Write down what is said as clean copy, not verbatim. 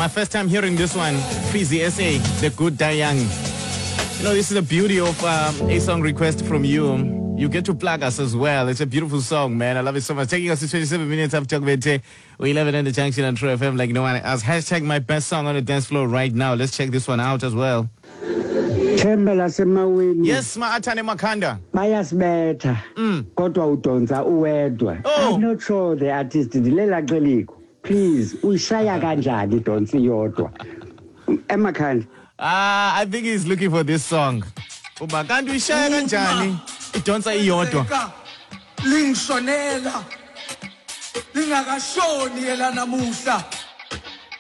My first time hearing this one, Fizzy SA, The Good Die Young. You know, this is the beauty of a song request from you. You get to plug us as well. It's a beautiful song, man. I love it so much. Taking us to 27 minutes after Chokbete. We're 11 in the junction on True FM like no one else. Hashtag my best song on the dance floor right now. Let's check this one out as well. Yes, ma-Athane Makhanda. Bayasibetha. Kodwa udonsa uwedwa. I'm not sure the artist Dilela Gceliko. Please, uyishaya kanjani idonsi yodwa? Emakhanda. I think he's looking for this song. Uba kanti uyishaya kanjani idonsa iyodwa? Lingishonela. Lingakashoni yela namuhla.